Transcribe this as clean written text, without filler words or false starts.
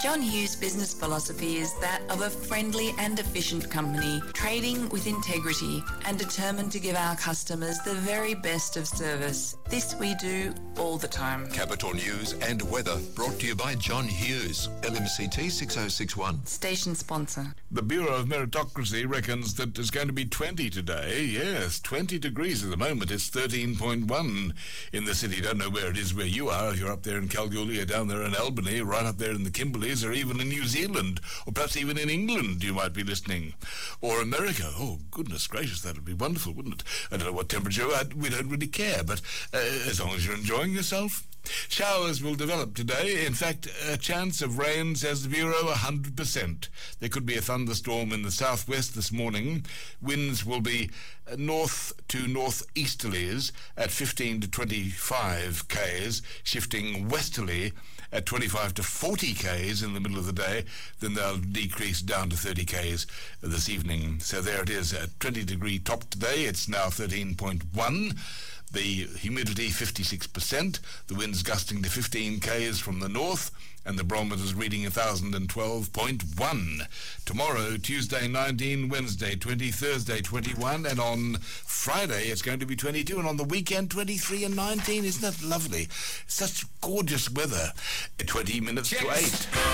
John Hughes' business philosophy is that of a friendly and efficient company, trading with integrity and determined to give our customers the very best of service. This we do all the time. Capital News and weather brought to you by John Hughes, LMCT 6061. Station sponsor. The Bureau of Meritocracy reckons that there's going to be 20 today. Yes, 20 degrees at the moment. It's 13.1 in the city. Don't know where it is where you are. If you're up there in Kalgoorlie or down there in Albany, right up there in the Kimberleys, or even in New Zealand, or perhaps even in England you might be listening. Or America. Oh, goodness gracious, that would be wonderful, wouldn't it? I don't know what temperature, we don't really care, but as long as you're enjoying yourself. Showers will develop today. In fact, a chance of rain, says the Bureau, 100%. There could be a thunderstorm in the southwest this morning. Winds will be north to northeasterlies at 15 to 25 k's, shifting westerly at 25 to 40 k's in the middle of the day. Then they'll decrease down to 30 k's this evening. So there it is, a 20-degree top today. It's now 13.1. The humidity 56%, the winds gusting to 15 k's from the north, and the barometer's reading 1,012.1. Tomorrow, Tuesday 19, Wednesday 20, Thursday 21, and on Friday it's going to be 22, and on the weekend 23 and 19. Isn't that lovely? Such gorgeous weather. 20 minutes to 8.